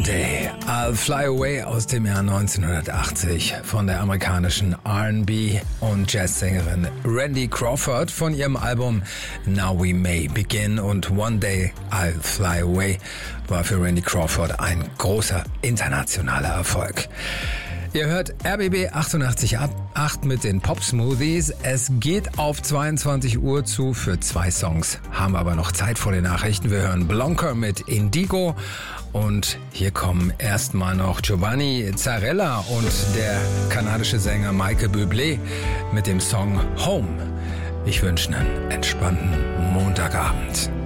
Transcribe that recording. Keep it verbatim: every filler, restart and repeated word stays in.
Day, I'll Fly Away aus dem Jahr neunzehnhundertachtzig von der amerikanischen R and B und Jazzsängerin Randy Crawford von ihrem Album Now We May Begin, und One Day I'll Fly Away war für Randy Crawford ein großer internationaler Erfolg. Ihr hört R B B achtundachtzig ab acht mit den Pop Smoothies. Es geht auf zweiundzwanzig Uhr zu. Für zwei Songs haben wir aber noch Zeit vor den Nachrichten. Wir hören Blanca mit Indigo und hier kommen erstmal noch Giovanni Zarella und der kanadische Sänger Michael Bublé mit dem Song Home. Ich wünsche einen entspannten Montagabend.